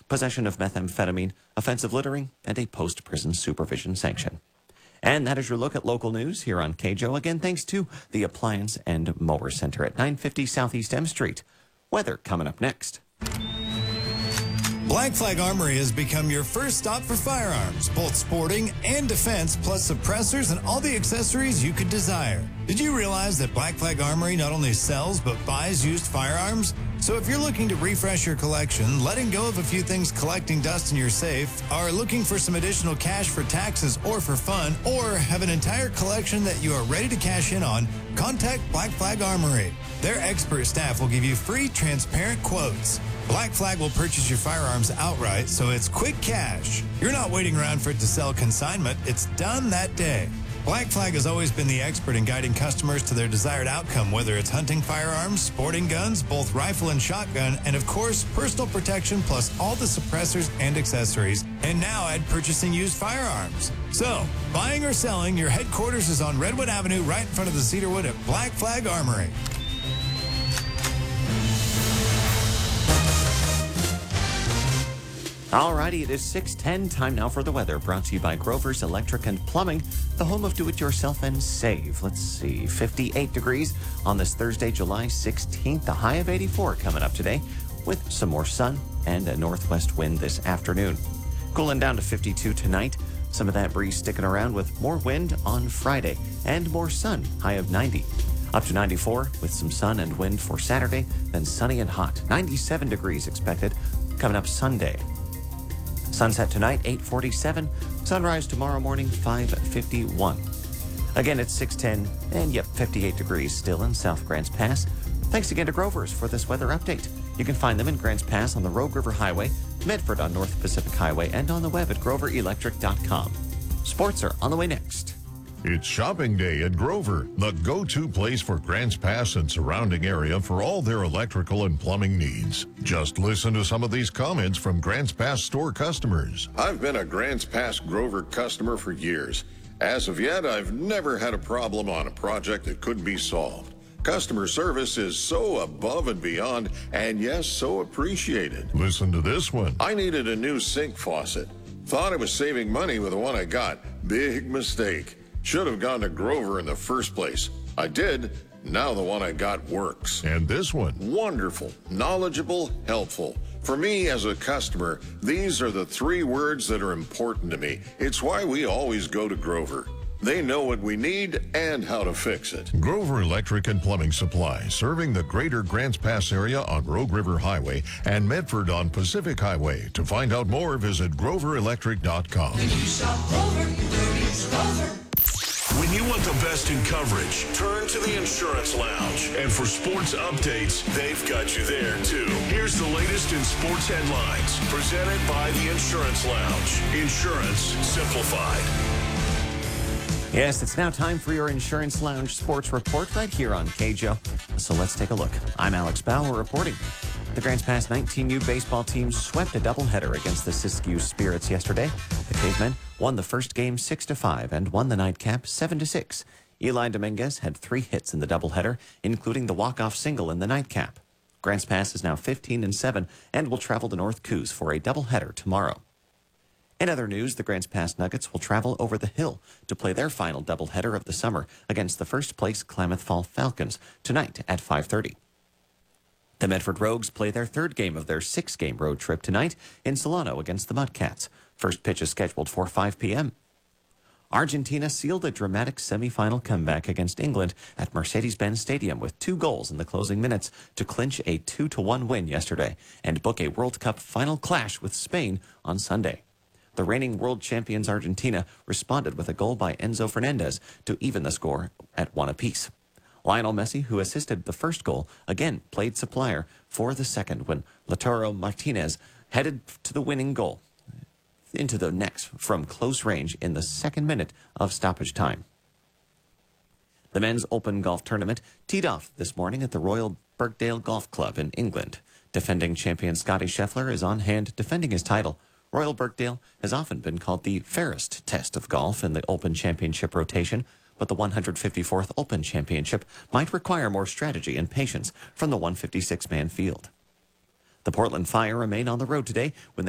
possession of methamphetamine, offensive littering, and a post-prison supervision sanction. And that is your look at local news here on KJO. Again, thanks to the Appliance and Mower Center at 950 Southeast M Street. Weather coming up next. Black Flag Armory has become your first stop for firearms, both sporting and defense, plus suppressors and all the accessories you could desire. Did you realize that Black Flag Armory not only sells but buys used firearms? So if you're looking to refresh your collection, letting go of a few things collecting dust in your safe, are looking for some additional cash for taxes or for fun, or have an entire collection that you are ready to cash in on, contact Black Flag Armory. Their expert staff will give you free, transparent quotes. Black Flag will purchase your firearms outright, so it's quick cash. You're not waiting around for it to sell consignment. It's done that day. Black Flag has always been the expert in guiding customers to their desired outcome, whether it's hunting firearms, sporting guns, both rifle and shotgun, and of course, personal protection plus all the suppressors and accessories. And now add purchasing used firearms. So, buying or selling, your headquarters is on Redwood Avenue right in front of the Cedarwood at Black Flag Armory. Alrighty, it is 6:10. Time now for the weather, brought to you by Grover's Electric and Plumbing, the home of do-it-yourself and save. Let's see, 58 degrees on this Thursday, July 16th. A high of 84 coming up today with some more sun and a northwest wind this afternoon. Cooling down to 52 tonight. Some of that breeze sticking around with more wind on Friday and more sun, high of 90. Up to 94 with some sun and wind for Saturday, then sunny and hot. 97 degrees expected coming up Sunday. Sunset tonight, 8:47. Sunrise tomorrow morning, 5:51. Again, it's 6:10, and 58 degrees still in South Grants Pass. Thanks again to Grover's for this weather update. You can find them in Grants Pass on the Rogue River Highway, Medford on North Pacific Highway, and on the web at groverelectric.com. Sports are on the way next. It's shopping day at Grover, the go-to place for Grants Pass and surrounding area for all their electrical and plumbing needs. Just listen to some of these comments from Grants Pass store customers. I've been a Grants Pass Grover customer for years. As of yet, I've never had a problem on a project that couldn't be solved. Customer service is so above and beyond, and yes, so appreciated. Listen to this one. I needed a new sink faucet. Thought I was saving money with the one I got. Big mistake. Should have gone to Grover in the first place. I did. Now the one I got works. And this one. Wonderful, knowledgeable, helpful. For me as a customer, these are the three words that are important to me. It's why we always go to Grover. They know what we need and how to fix it. Grover Electric and Plumbing Supply, serving the greater Grants Pass area on Rogue River Highway and Medford on Pacific Highway. To find out more, visit groverelectric.com. When you shop Grover, it's Grover. When you want the best in coverage, turn to the Insurance Lounge. And for sports updates, they've got you there, too. Here's the latest in sports headlines, presented by the Insurance Lounge. Insurance simplified. Yes, it's now time for your Insurance Lounge Sports Report right here on KJO. So let's take a look. I'm Alex Bauer reporting. The Grants Pass 19U baseball team swept a doubleheader against the Siskiyou Spirits yesterday. The Cavemen won the first game 6-5 and won the nightcap 7-6. Eli Dominguez had 3 hits in the doubleheader, including the walk-off single in the nightcap. Grants Pass is now 15-7 and will travel to North Coos for a doubleheader tomorrow. In other news, the Grants Pass Nuggets will travel over the hill to play their final doubleheader of the summer against the first-place Klamath Fall Falcons tonight at 5:30. The Medford Rogues play their third game of their 6-game road trip tonight in Solano against the Mudcats. First pitch is scheduled for 5 p.m. Argentina sealed a dramatic semifinal comeback against England at Mercedes-Benz Stadium with 2 goals in the closing minutes to clinch a 2-1 win yesterday and book a World Cup final clash with Spain on Sunday. The reigning world champions Argentina responded with a goal by Enzo Fernandez to even the score at 1 apiece. Lionel Messi, who assisted the first goal, again played supplier for the second when Lautaro Martinez headed to the winning goal into the net from close range in the second minute of stoppage time. The men's Open Golf Tournament teed off this morning at the Royal Birkdale Golf Club in England. Defending champion Scotty Scheffler is on hand defending his title. Royal Birkdale has often been called the fairest test of golf in the Open Championship rotation, but the 154th Open Championship might require more strategy and patience from the 156-man field. The Portland Fire remain on the road today when